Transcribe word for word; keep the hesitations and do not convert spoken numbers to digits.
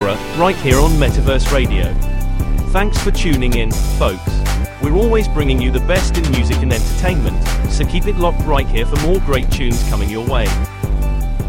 era, right here on Metaverse Radio. Thanks for tuning in, folks. We're always bringing you the best in music and entertainment, so keep it locked right here for more great tunes coming your way.